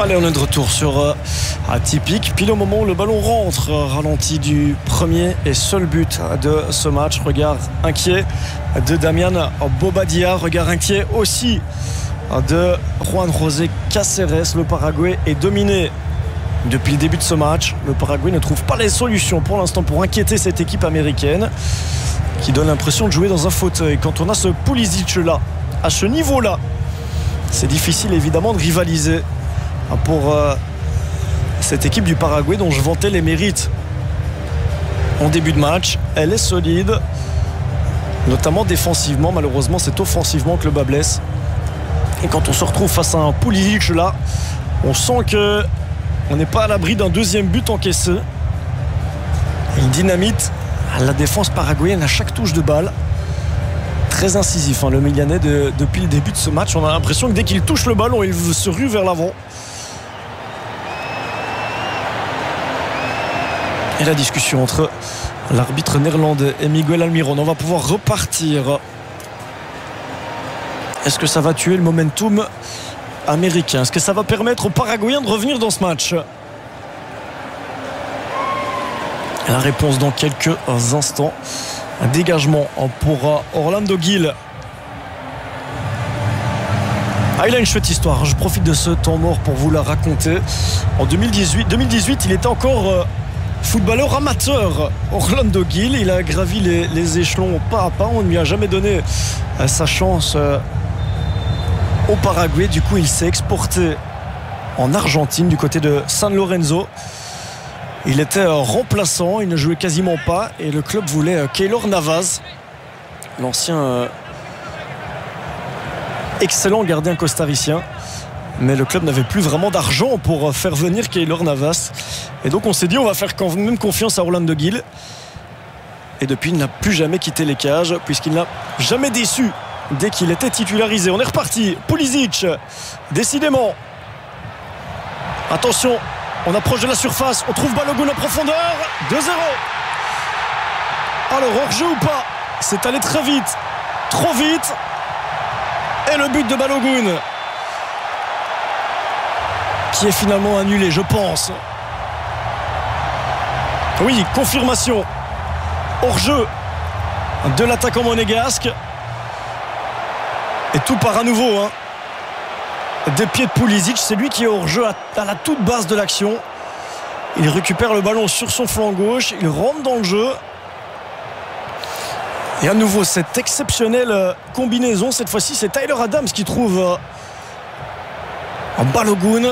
Allez, on est de retour sur Atypique. Pile au moment où le ballon rentre, ralenti du premier et seul but de ce match. Regard inquiet de Damian Bobadilla. Regard inquiet aussi de Juan José Cáceres. Le Paraguay est dominé depuis le début de ce match. Le Paraguay ne trouve pas les solutions pour l'instant pour inquiéter cette équipe américaine qui donne l'impression de jouer dans un fauteuil. Quand on a ce Pulisic là, à ce niveau là, c'est difficile évidemment de rivaliser pour cette équipe du Paraguay dont je vantais les mérites en début de match. Elle est solide, notamment défensivement. Malheureusement, c'est offensivement que le bas blesse. Et quand on se retrouve face à un Pulisic là, on sent que on n'est pas à l'abri d'un deuxième but encaissé. Il dynamite la défense paraguayenne à chaque touche de balle. Très incisif, le Milanais depuis le début de ce match. On a l'impression que dès qu'il touche le ballon, il se rue vers l'avant. Et la discussion entre l'arbitre néerlandais et Miguel Almiron. On va pouvoir repartir. Est-ce que ça va tuer le momentum américain? Est-ce que ça va permettre aux Paraguayens de revenir dans ce match? La réponse dans quelques instants. Un dégagement pour Orlando Gil. Il a une chouette histoire. Je profite de ce temps mort pour vous la raconter. En 2018, il était encore footballeur amateur. Orlando Gil, il a gravi les échelons pas à pas. On ne lui a jamais donné sa chance au Paraguay. Du coup, il s'est exporté en Argentine du côté de San Lorenzo. Il était remplaçant, il ne jouait quasiment pas et le club voulait Keylor Navas, l'ancien excellent gardien costaricien, mais le club n'avait plus vraiment d'argent pour faire venir Keylor Navas et donc on s'est dit on va faire quand même confiance à Orlando Gil. Et depuis il n'a plus jamais quitté les cages puisqu'il n'a jamais déçu dès qu'il était titularisé. On est reparti, Pulisic, décidément, attention, on approche de la surface, on trouve Balogun en profondeur. 2-0. Alors hors-jeu ou pas? C'est allé très vite, trop vite. Et le but de Balogun qui est finalement annulé, je pense. Oui, confirmation. Hors-jeu de l'attaquant monégasque. Et tout part à nouveau, des pieds de Pulisic, c'est lui qui est hors jeu à la toute base de l'action. Il récupère le ballon sur son flanc gauche, il rentre dans le jeu. Et à nouveau cette exceptionnelle combinaison. Cette fois-ci c'est Tyler Adams qui trouve un Balogun.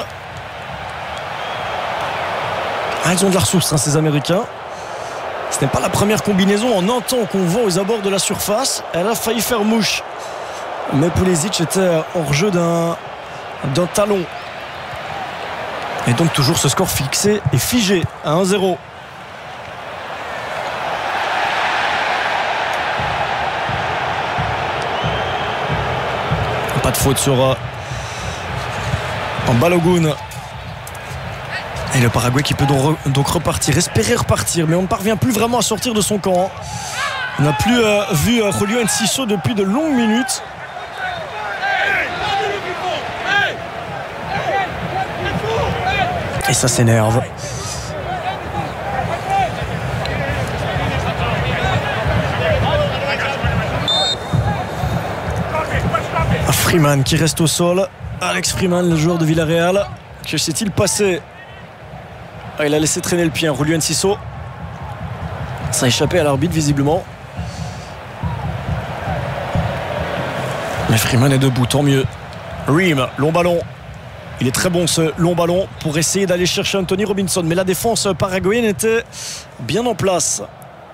Ils ont de la ressource, ces Américains. Ce n'est pas la première combinaison en un temps qu'on voit aux abords de la surface. Elle a failli faire mouche, mais Pulisic était hors jeu d'un talon. Et donc toujours ce score fixé et figé à 1-0. Pas de faute sur un Balogun. Et le Paraguay qui peut donc repartir, espérer repartir, mais on ne parvient plus vraiment à sortir de son camp. On n'a plus vu Julio Enciso depuis de longues minutes. Et ça s'énerve. Freeman qui reste au sol. Alex Freeman, le joueur de Villarreal. Que s'est-il passé? Il a laissé traîner le pied, Julio Enciso. Ça a échappé à l'arbitre visiblement. Mais Freeman est debout, tant mieux. Ream, long ballon. Il est très bon ce long ballon pour essayer d'aller chercher Anthony Robinson. Mais la défense paraguayenne était bien en place.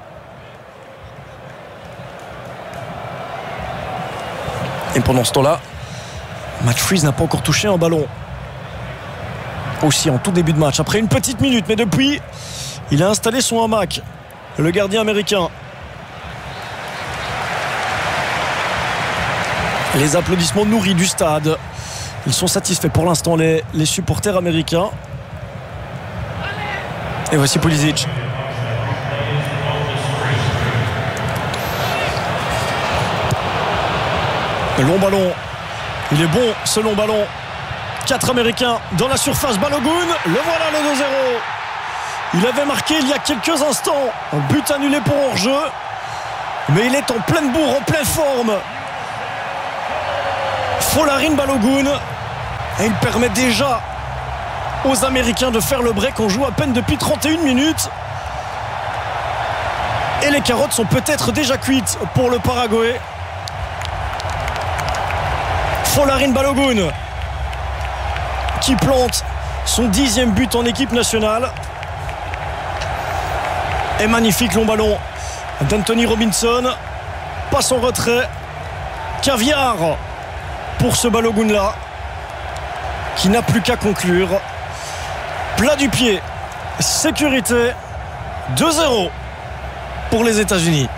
Et pendant ce temps-là, Matt Freeze n'a pas encore touché un ballon. Aussi en tout début de match. Après une petite minute, mais depuis, il a installé son hamac. Le gardien américain. Les applaudissements nourris du stade. Ils sont satisfaits pour l'instant, les supporters américains. Et voici Pulisic. Le long ballon. Il est bon ce long ballon. 4 Américains dans la surface. Balogun, le voilà le 2-0. Il avait marqué il y a quelques instants un but annulé pour hors-jeu, mais il est en pleine bourre, en pleine forme. Folarin Balogun, et il permet déjà aux Américains de faire le break. On joue à peine depuis 31 minutes et les carottes sont peut-être déjà cuites pour le Paraguay. Folarin Balogun qui plante son 10e but en équipe nationale. Et magnifique long ballon d'Anthony Robinson. Passe en retrait. Caviar pour ce Balogun là qui n'a plus qu'à conclure. Plat du pied, sécurité. 2-0 pour les États-Unis.